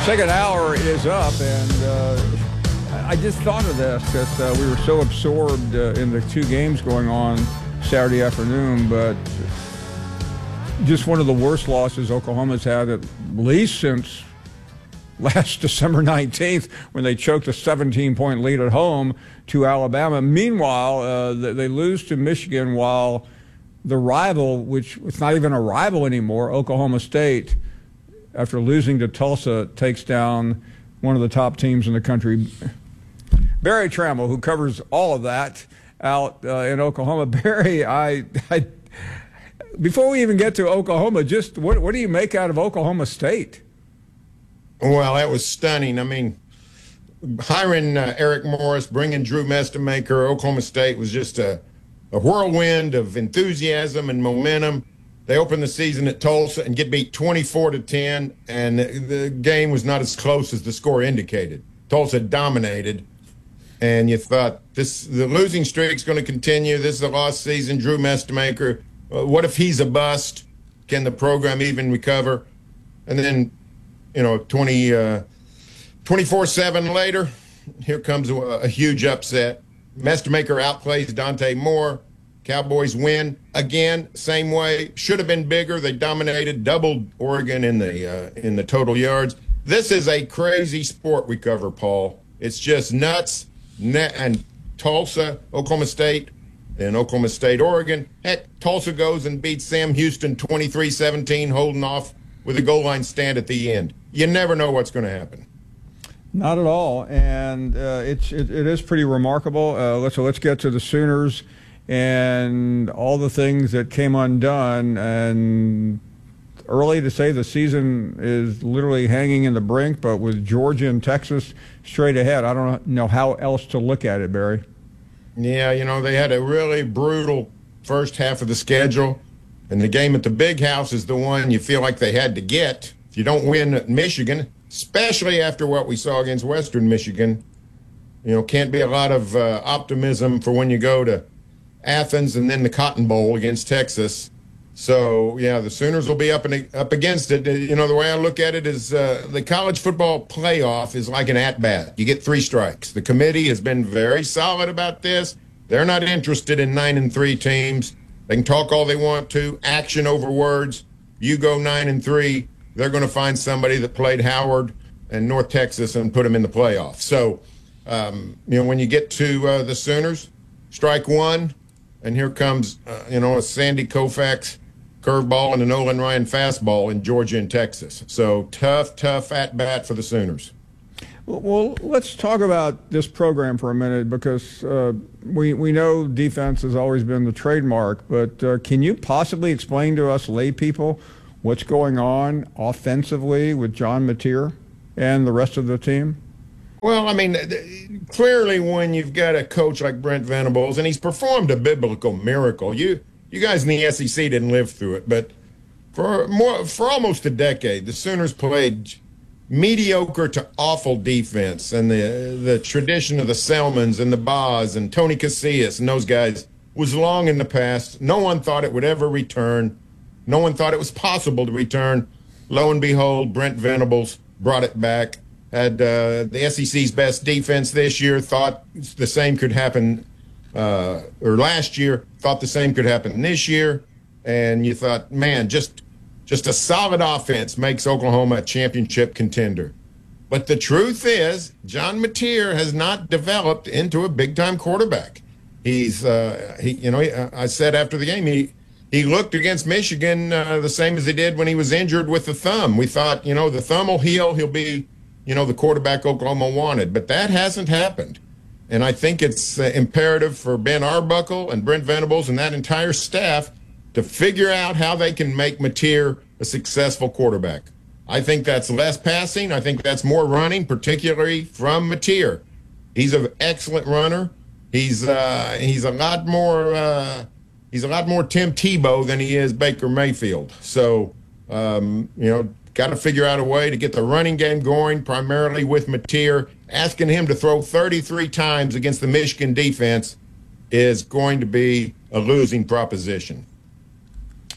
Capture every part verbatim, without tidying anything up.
second hour is up, and uh, I just thought of this because uh, we were so absorbed uh, in the two games going on Saturday afternoon, but just one of the worst losses Oklahoma's had at least since last December nineteenth when they choked a seventeen-point lead at home to Alabama. Meanwhile, uh, they lose to Michigan while the rival, which it's not even a rival anymore, Oklahoma State, after losing to Tulsa, takes down one of the top teams in the country. Barry Trammell, who covers all of that out uh, in Oklahoma. Barry, I, I, before we even get to Oklahoma, just what, what do you make out of Oklahoma State? Well, that was stunning. I mean, hiring uh, Eric Morris, bringing Drew Mestemaker, Oklahoma State was just a, a whirlwind of enthusiasm and momentum. They opened the season at Tulsa and get beat twenty-four to ten, and the game was not as close as the score indicated. Tulsa dominated, and you thought this the losing streak's going to continue. This is a lost season. Drew Mestemaker, uh, what if he's a bust? Can the program even recover? And then, you know, twenty, uh, twenty-four seven later, here comes a, a huge upset. Mestemaker outplays Dante Moore. Cowboys win again, same way. Should have been bigger. They dominated, doubled Oregon in the uh, in the total yards. This is a crazy sport we cover, Paul. It's just nuts. And Tulsa, Oklahoma State, and Oklahoma State, Oregon. Heck, Tulsa goes and beats Sam Houston twenty-three seventeen, holding off with a goal line stand at the end. You never know what's going to happen. Not at all, and uh, it's it, it is pretty remarkable. Uh, let's so let's get to the Sooners and all the things that came undone. And early to say the season is literally hanging in the brink, but with Georgia and Texas straight ahead, I don't know how else to look at it, Barry. Yeah, you know, they had a really brutal first half of the schedule, and the game at the Big House is the one you feel like they had to get. If you don't win at Michigan, especially after what we saw against Western Michigan, you know, can't be a lot of uh, optimism for when you go to Athens and then the Cotton Bowl against Texas. So, yeah, the Sooners will be up and up against it. You know, the way I look at it is uh, the college football playoff is like an at-bat. You get three strikes. The committee has been very solid about this. They're not interested in nine and three teams. They can talk all they want to, action over words. You go nine and three, they're going to find somebody that played Howard and North Texas and put them in the playoff. So, um, you know, when you get to uh, the Sooners, strike one, and here comes, uh, you know, a Sandy Koufax curveball and a Nolan Ryan fastball in Georgia and Texas. So tough, tough at-bat for the Sooners. Well, well, let's talk about this program for a minute because uh, we, we know defense has always been the trademark, but uh, can you possibly explain to us lay people what's going on offensively with John Mateer and the rest of the team? Well, I mean, clearly when you've got a coach like Brent Venables, and he's performed a biblical miracle, you you guys in the S E C didn't live through it, but for more for almost a decade, the Sooners played mediocre to awful defense, and the the tradition of the Selmans and the Baas and Tony Casillas and those guys was long in the past. No one thought it would ever return. No one thought it was possible to return. Lo and behold, Brent Venables brought it back. Had uh, the S E C's best defense this year, thought the same could happen, uh, or last year, thought the same could happen this year. And you thought, man, just just a solid offense makes Oklahoma a championship contender. But the truth is, John Mateer has not developed into a big-time quarterback. He's, uh, he, you know, he, I said after the game, he he looked against Michigan uh, the same as he did when he was injured with the thumb. We thought, you know, the thumb will heal, he'll be, you know, the quarterback Oklahoma wanted. But that hasn't happened. And I think it's uh, imperative for Ben Arbuckle and Brent Venables and that entire staff to figure out how they can make Mateer a successful quarterback. I think that's less passing. I think that's more running, particularly from Mateer. He's an excellent runner. He's uh, he's a lot more uh, he's a lot more Tim Tebow than he is Baker Mayfield. So um, you know, got to figure out a way to get the running game going, primarily with Mateer. Asking him to throw thirty-three times against the Michigan defense is going to be a losing proposition.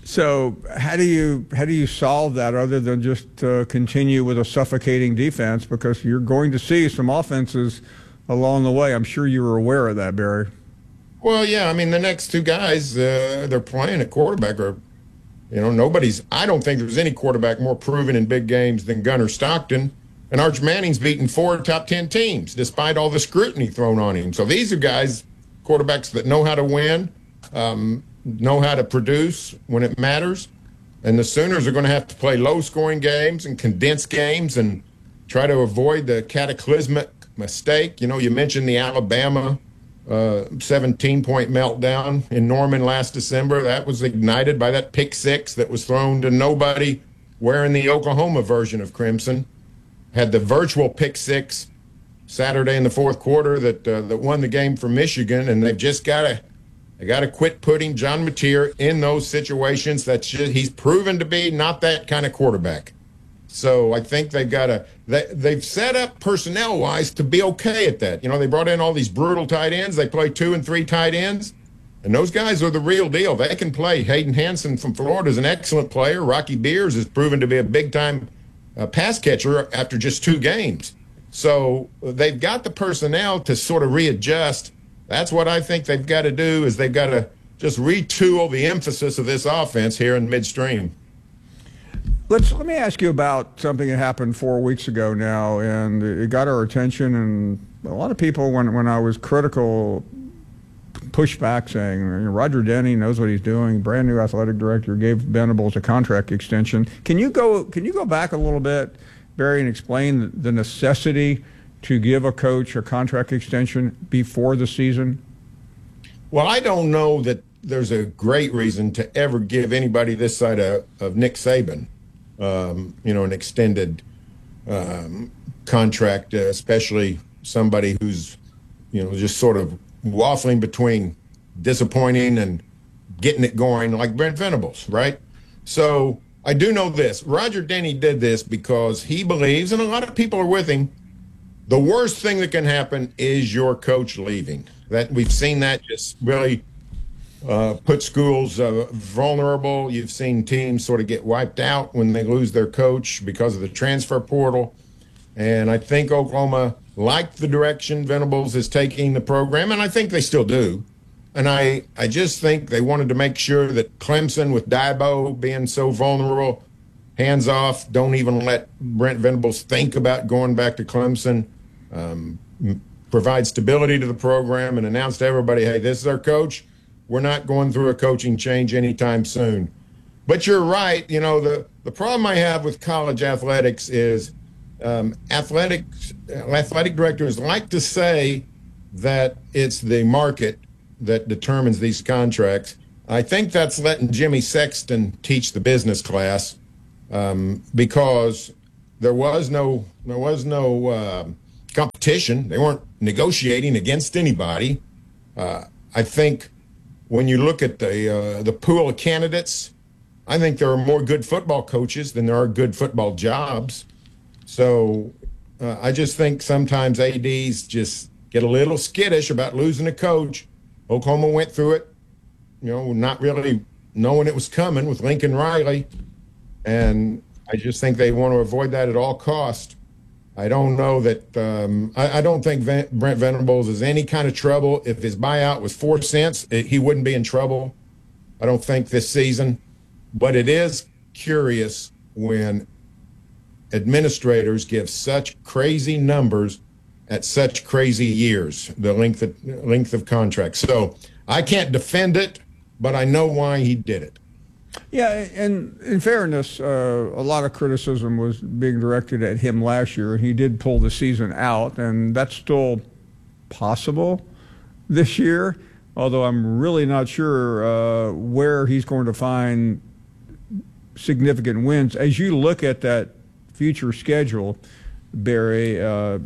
So how do you how do you solve that other than just uh, continue with a suffocating defense? Because you're going to see some offenses along the way. I'm sure you were aware of that, Barry. Well, yeah. I mean, the next two guys uh, they're playing at quarterback are, you know, nobody's. I don't think there's any quarterback more proven in big games than Gunnar Stockton. And Arch Manning's beaten four top ten teams despite all the scrutiny thrown on him. So these are guys, quarterbacks that know how to win. Um, know how to produce when it matters. And the Sooners are going to have to play low-scoring games and condensed games and try to avoid the cataclysmic mistake. You know, you mentioned the Alabama seventeen-point uh, meltdown in Norman last December. That was ignited by that pick six that was thrown to nobody wearing the Oklahoma version of crimson. Had the virtual pick six Saturday in the fourth quarter that uh, that won the game for Michigan, and they've just got to They got to quit putting John Mateer in those situations. That's just, he's proven to be not that kind of quarterback. So I think they've got to they, they've set up personnel wise to be okay at that. You know, they brought in all these brutal tight ends. They play two and three tight ends, and those guys are the real deal. They can play. Hayden Hansen from Florida is an excellent player. Rocky Beers has proven to be a big time uh, pass catcher after just two games. So they've got the personnel to sort of readjust. That's what I think they've got to do is they've got to just retool the emphasis of this offense here in midstream. Let's let me ask you about something that happened four weeks ago now, and it got our attention. And a lot of people, when when I was critical, pushed back, saying Roger Denny knows what he's doing. Brand new athletic director gave Venables a contract extension. Can you go? Can you go back a little bit, Barry, and explain the necessity to give a coach a contract extension before the season? Well, I don't know that there's a great reason to ever give anybody this side of, of Nick Saban, um, you know, an extended um, contract, uh, especially somebody who's, you know, just sort of waffling between disappointing and getting it going like Brent Venables, right? So I do know this. Roger Denny did this because he believes, and a lot of people are with him, the worst thing that can happen is your coach leaving. That we've seen that just really uh, put schools uh, vulnerable. You've seen teams sort of get wiped out when they lose their coach because of the transfer portal. And I think Oklahoma liked the direction Venables is taking the program, and I think they still do. And I, I just think they wanted to make sure that Clemson, with Dabo being so vulnerable, hands off, don't even let Brent Venables think about going back to Clemson. Um, provide stability to the program and announce to everybody, hey, this is our coach. We're not going through a coaching change anytime soon. But you're right. You know, the, the problem I have with college athletics is um, athletics, athletic directors like to say that it's the market that determines these contracts. I think that's letting Jimmy Sexton teach the business class um, because there was no there was no uh, competition. They weren't negotiating against anybody. Uh, I think when you look at the uh, the pool of candidates, I think there are more good football coaches than there are good football jobs. So uh, I just think sometimes A Ds just get a little skittish about losing a coach. Oklahoma went through it, you know, not really knowing it was coming with Lincoln Riley. And I just think they want to avoid that at all costs. I don't know that um, – I, I don't think Ven- Brent Venables is any kind of trouble. If his buyout was four cents, it, he wouldn't be in trouble, I don't think, this season. But it is curious when administrators give such crazy numbers at such crazy years, the length of, length of contracts. So I can't defend it, but I know why he did it. Yeah, and in fairness, uh, a lot of criticism was being directed at him last year. He did pull the season out, and that's still possible this year, although I'm really not sure uh, where he's going to find significant wins. As you look at that future schedule, Barry, uh,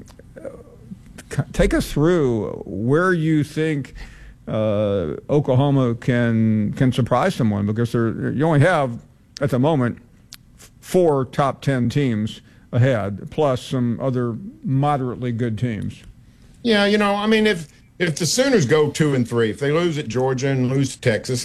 take us through where you think uh, Oklahoma can can surprise someone, because there, you only have, at the moment, four top ten teams ahead, plus some other moderately good teams. Yeah, you know, I mean, if if the Sooners go two and three, if they lose at Georgia and lose to Texas, and look,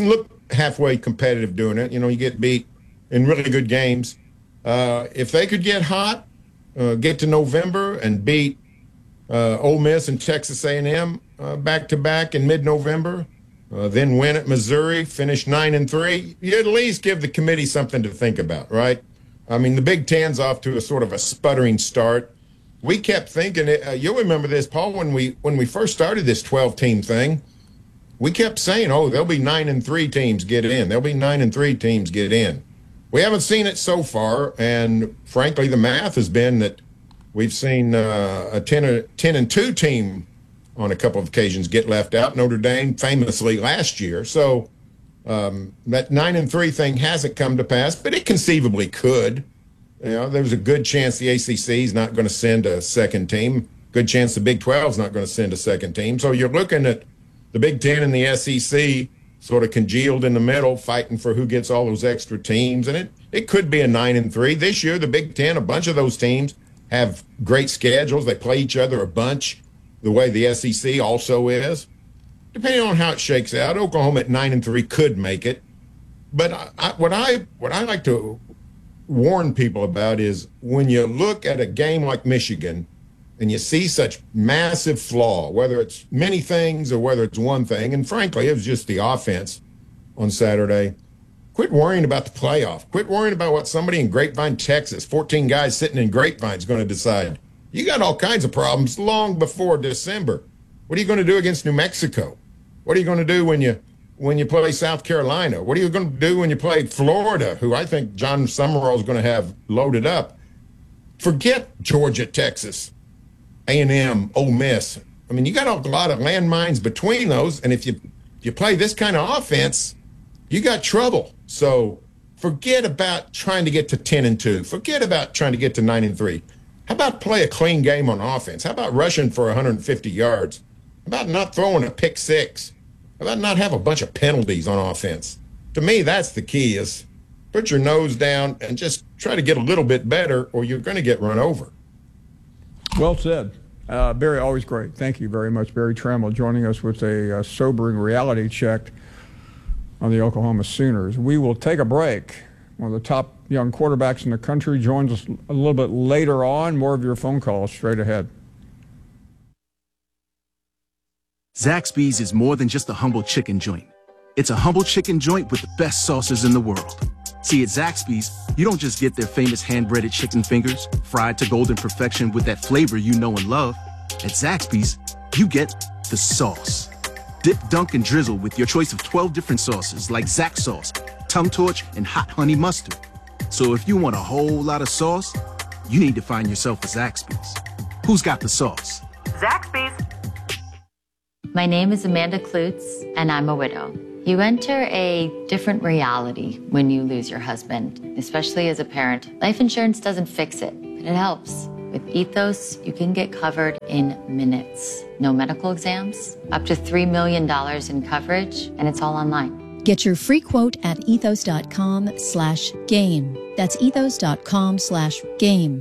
halfway competitive doing it. You know, you get beat in really good games. Uh, if they could get hot, uh, get to November and beat uh, Ole Miss and Texas A and M uh, back-to-back in mid-November, uh, then win at Missouri, finish nine and three, you at least give the committee something to think about, right? I mean, the Big Ten's off to a sort of a sputtering start. We kept thinking, uh, you'll remember this, Paul, when we when we first started this twelve-team thing, we kept saying, oh, there'll be nine and three teams get in. There'll be nine and three teams get in. We haven't seen it so far, and frankly, the math has been that we've seen uh, a ten and two team on a couple of occasions get left out. Notre Dame famously last year. So um, that nine and three thing hasn't come to pass, but it conceivably could. You know, there's a good chance the A C C is not going to send a second team. Good chance the Big twelve is not going to send a second team. So you're looking at the Big Ten and the S E C sort of congealed in the middle, fighting for who gets all those extra teams. And it, it could be a nine and three. This year, the Big Ten, a bunch of those teams have great schedules. They play each other a bunch, the way the S E C also is. Depending on how it shakes out, Oklahoma at nine and three could make it. But I, I, what I what I like to warn people about is when you look at a game like Michigan and you see such massive flaw, whether it's many things or whether it's one thing, and frankly, it was just the offense on Saturday, quit worrying about the playoff. Quit worrying about what somebody in Grapevine, Texas, fourteen guys sitting in Grapevine is going to decide. You got all kinds of problems long before December. What are you going to do against New Mexico? What are you going to do when you when you play South Carolina? What are you going to do when you play Florida, who I think John Summerall is going to have loaded up? Forget Georgia, Texas, A and M, Ole Miss. I mean, you got a lot of landmines between those, and if you if you play this kind of offense, you got trouble. So forget about trying to get to ten and two. Forget about trying to get to nine and three. How about play a clean game on offense? How about rushing for one hundred fifty yards? How about not throwing a pick six? How about not have a bunch of penalties on offense? To me, that's the key, is put your nose down and just try to get a little bit better, or you're going to get run over. Well said. Uh, Barry, always great. Thank you very much. Barry Trammell joining us with a uh, sobering reality check on the Oklahoma Sooners. We will take a break. One of the top young quarterbacks in the country joins us a little bit later on. More of your phone calls straight ahead. Zaxby's is more than just a humble chicken joint. It's a humble chicken joint with the best sauces in the world. See, at Zaxby's, you don't just get their famous hand-breaded chicken fingers, fried to golden perfection with that flavor you know and love. At Zaxby's, you get the sauce. Dip, dunk, and drizzle with your choice of twelve different sauces like Zax sauce, Tum Torch, and Hot Honey Mustard. So if you want a whole lot of sauce, you need to find yourself a Zaxby's. Who's got the sauce? Zaxby's. My name is Amanda Klutz, and I'm a widow. You enter a different reality when you lose your husband, especially as a parent. Life insurance doesn't fix it, but it helps. With Ethos, you can get covered in minutes. No medical exams, up to three million dollars in coverage, and it's all online. Get your free quote at ethos.com slash game. That's ethos.com slash game.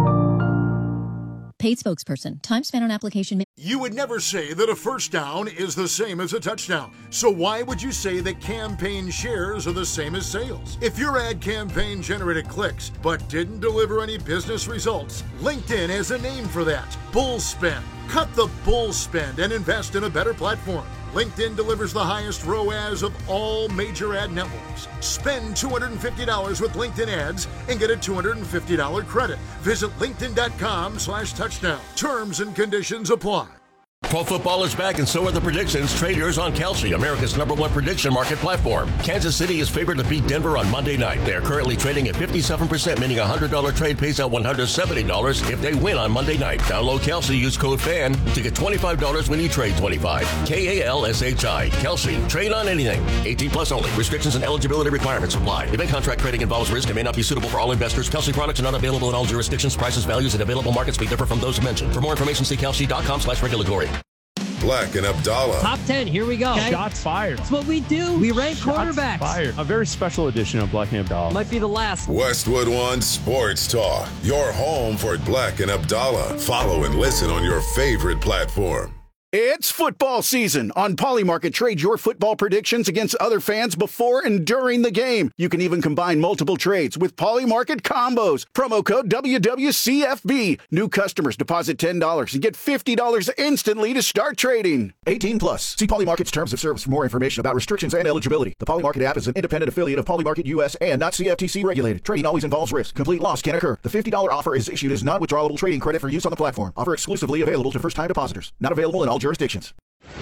Paid spokesperson. Time spent on application. You would never say that a first down is the same as a touchdown. So why would you say that campaign shares are the same as sales? If your ad campaign generated clicks but didn't deliver any business results, LinkedIn has a name for that. Bull spend. Cut the bull spend and invest in a better platform. LinkedIn delivers the highest R O A S of all major ad networks. Spend two hundred fifty dollars with LinkedIn ads and get a two hundred fifty dollars credit. Visit linkedin.com slash touchdown. Terms and conditions apply. Pro football is back, and so are the predictions. Trade yours on Kalshi, America's number one prediction market platform. Kansas City is favored to beat Denver on Monday night. They are currently trading at fifty-seven percent, meaning a one hundred dollars trade pays out one hundred seventy dollars if they win on Monday night. Download Kalshi, use code FAN to get twenty-five dollars when you trade twenty-five. K A L S H I. Kalshi. Trade on anything. eighteen plus only. Restrictions and eligibility requirements apply. Event contract trading involves risk and may not be suitable for all investors. Kalshi products are not available in all jurisdictions. Prices, values, and available markets may differ from those mentioned. For more information, see Kalshi.com slash regulatory. Black and Abdallah. Top ten, here we go. Okay. Shots fired. That's what we do. We rank Shots quarterbacks. Fired. A very special edition of Black and Abdallah. Might be the last. Westwood One Sports Talk. Your home for Black and Abdallah. Follow and listen on your favorite platform. It's football season. On Polymarket, trade your football predictions against other fans before and during the game. You can even combine multiple trades with Polymarket combos. Promo code W W C F B. New customers deposit ten dollars and get fifty dollars instantly to start trading. eighteen plus. See Polymarket's terms of service for more information about restrictions and eligibility. The Polymarket app is an independent affiliate of Polymarket U S and not C F T C regulated. Trading always involves risk. Complete loss can occur. The fifty dollars offer is issued as non-withdrawable trading credit for use on the platform. Offer exclusively available to first-time depositors. Not available in all jurisdictions.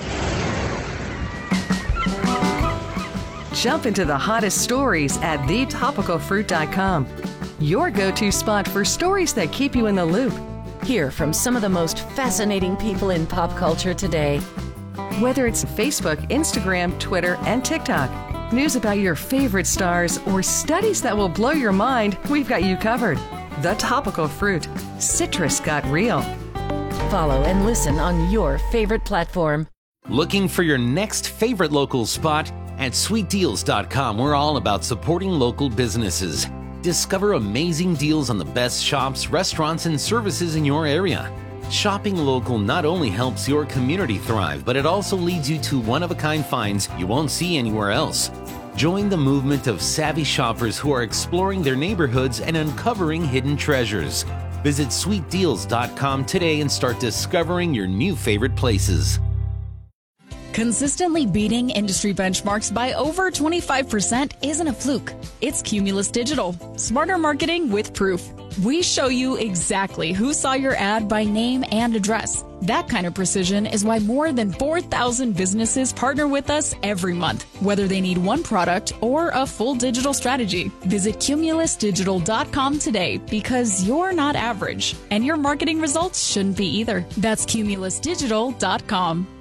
Jump into the hottest stories at the topical fruit dot com. Your go-to spot for stories that keep you in the loop. Hear from some of the most fascinating people in pop culture today. Whether it's Facebook, Instagram, Twitter, and TikTok, news about your favorite stars, or studies that will blow your mind, we've got you covered. The Topical Fruit. Citrus got real. Follow and listen on your favorite platform. Looking for your next favorite local spot? At sweet deals dot com, we're all about supporting local businesses. Discover amazing deals on the best shops, restaurants, and services in your area. Shopping local not only helps your community thrive, but it also leads you to one-of-a-kind finds you won't see anywhere else. Join the movement of savvy shoppers who are exploring their neighborhoods and uncovering hidden treasures. Visit sweet deals dot com today and start discovering your new favorite places. Consistently beating industry benchmarks by over twenty-five percent isn't a fluke. It's Cumulus Digital. Smarter marketing with proof. We show you exactly who saw your ad by name and address. That kind of precision is why more than four thousand businesses partner with us every month, whether they need one product or a full digital strategy. Visit Cumulus Digital dot com today because you're not average, and your marketing results shouldn't be either. That's Cumulus Digital dot com.